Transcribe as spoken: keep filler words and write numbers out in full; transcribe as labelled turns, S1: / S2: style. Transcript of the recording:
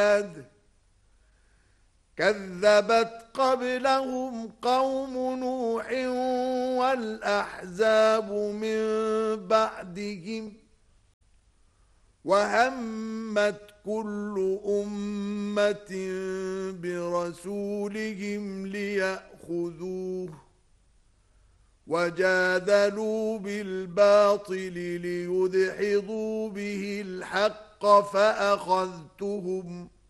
S1: كذبت قبلهم قوم نوح والأحزاب من بعدهم وهمت كل أمة برسولهم ليأخذوه وجادلوا بالباطل ليدحضوا به الحق فأخذتهم